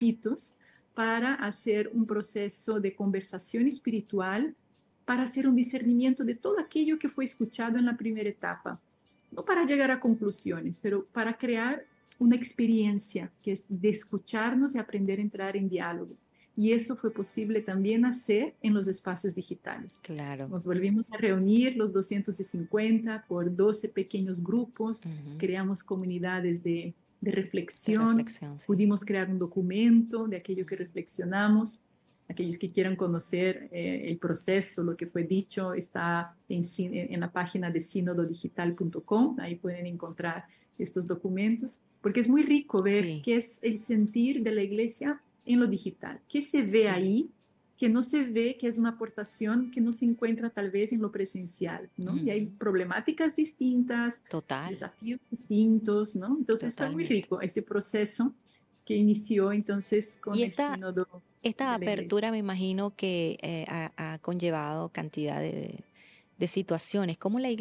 grupitos para hacer un proceso de conversación espiritual, para hacer un discernimiento de todo aquello que fue escuchado en la primera etapa. No para llegar a conclusiones, pero para crear una experiencia que es de escucharnos y aprender a entrar en diálogo. Y eso fue posible también hacer en los espacios digitales. Claro. Nos volvimos a reunir los 250 por 12 pequeños grupos, Ujú. creamos comunidades de De reflexión, reflexión, sí. pudimos crear un documento de aquello que Ujú. reflexionamos. Aquellos que quieran conocer el proceso, lo que fue dicho, está en la página de sinododigital.com. Ahí pueden encontrar estos documentos, porque es muy rico ver Sí, qué es el sentir de la iglesia en lo digital, qué se ve sí. ahí, que no se ve, que es una aportación que no se encuentra tal vez en lo presencial, ¿no? Y hay Ujú. problemáticas distintas, Total, desafíos distintos, ¿no? Entonces fue muy totalmente. rico este proceso que inició entonces Y con el sínodo esta de la iglesia. apertura me imagino que ha conllevado cantidad de situaciones.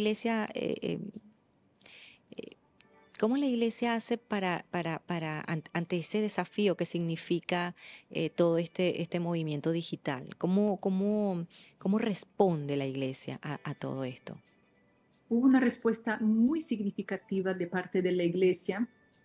Eh, ¿Cómo la iglesia hace ante ese desafío que significa todo este movimiento digital? ¿Cómo responde la iglesia a todo esto? Hubo una respuesta muy significativa de parte de la iglesia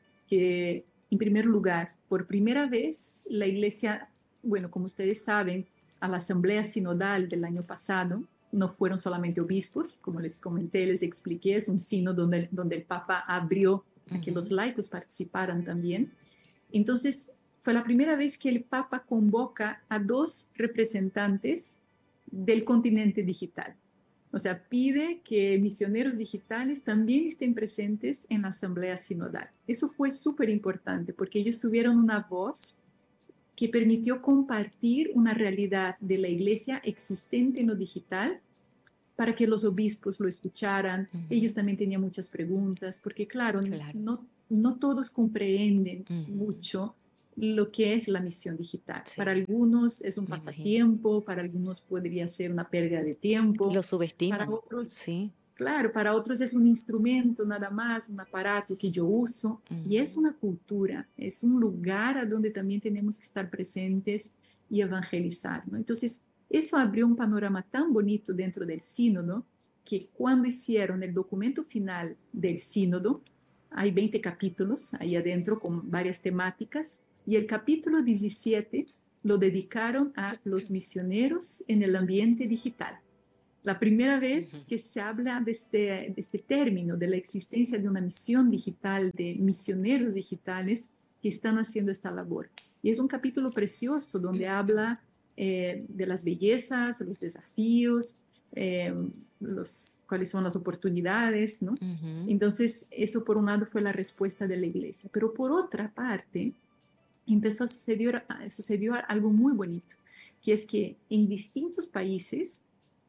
que, en primer lugar, por primera vez, la iglesia, bueno, como ustedes saben, a la asamblea sinodal del año pasado, no fueron solamente obispos, como les comenté, les expliqué, es un sínodo donde el Papa abrió a que los Ujú. laicos participaran también. Entonces, fue la primera vez que el Papa convoca a dos representantes del continente digital. O sea, pide que misioneros digitales también estén presentes en la asamblea sinodal. Eso fue súper importante porque ellos tuvieron una voz que permitió compartir una realidad de la iglesia existente en lo digital para que los obispos lo escucharan. Ellos Ujú. también tenían muchas preguntas porque, claro, Claro. no todos comprenden Ujú. mucho lo que es la misión digital. Para Sí, algunos es un me imagino. pasatiempo, para algunos podría ser una pérdida de Lo tiempo, para subestiman, otros, sí. claro, para otros es un instrumento nada más, un aparato que yo uso. Y es Ujú. una cultura, es un lugar a donde también tenemos que estar presentes y evangelizar, ¿no? Entonces, eso abrió un panorama tan bonito dentro del sínodo que cuando hicieron el documento final del sínodo, hay 20 capítulos ahí adentro con varias temáticas y el capítulo 17 lo dedicaron a los misioneros en el ambiente digital. La primera Ujú. vez que se habla de este término, de la existencia de una misión digital, de misioneros digitales que están haciendo esta labor. Y es un capítulo precioso donde habla de las bellezas, los desafíos, eh, cuáles son las oportunidades, ¿no? Ujú. Entonces, eso por un lado fue la respuesta de la iglesia, pero por otra parte, empezó sucedió algo muy bonito, que es que en distintos países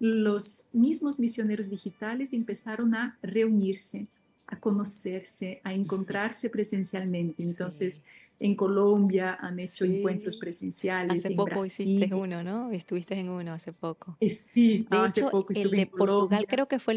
los mismos misioneros digitales empezaron a reunirse, a conocerse, a encontrarse presencialmente. Entonces, Sí, en Colombia han hecho encuentros sí. presenciales, Hace en poco hiciste Brasil. uno, ¿no? Estuviste en uno hace poco. Sí, De hace hecho, poco el estuve en de Portugal Colombia. creo que fue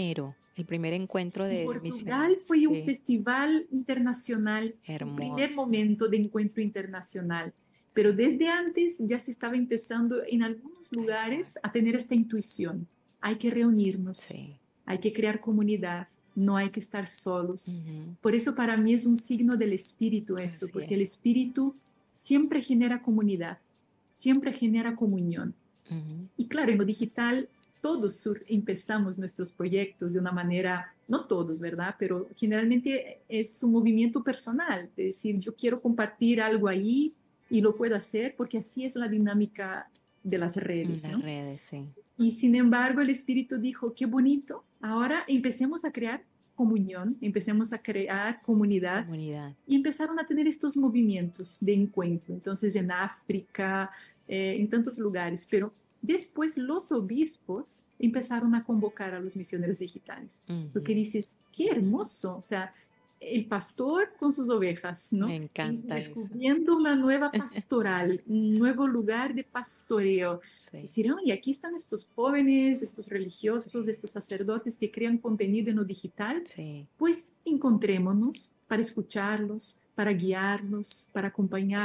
el primer encuentro En de Portugal misioneros. fue un Sí, festival internacional, un primer hermoso. momento de encuentro internacional, pero Sí, desde antes ya se estaba empezando en algunos a estar. lugares a tener esta intuición. Hay que reunirnos, Sí. hay que crear comunidad, no hay que estar solos. Ujú. Por eso para mí es un signo del espíritu eso, Así porque es. el espíritu siempre genera comunidad, siempre genera comunión. Ujú. Y claro, en lo digital todos empezamos nuestros proyectos de una manera, no todos, ¿verdad? Pero generalmente es un movimiento personal, es decir, yo quiero compartir algo ahí y lo puedo hacer porque así es la dinámica de las redes, Las ¿no? redes, sí. Y sin embargo, el Espíritu dijo, qué bonito, ahora empecemos a crear comunión, empecemos a crear comunidad Comunidad. y empezaron a tener estos movimientos de encuentro. Entonces, en África, en tantos lugares, pero después los obispos empezaron a convocar a los misioneros digitales. Lo que Ujú. dices, qué hermoso, o sea, el pastor con sus ovejas, Me ¿no? encanta eso. Descubriendo una nueva pastoral, un nuevo lugar de pastoreo. Sí, Decir, y aquí están estos jóvenes, estos religiosos, sí, estos sacerdotes que crean contenido en lo digital, sí. pues encontrémonos para escucharlos, para guiarlos, para acompañarlos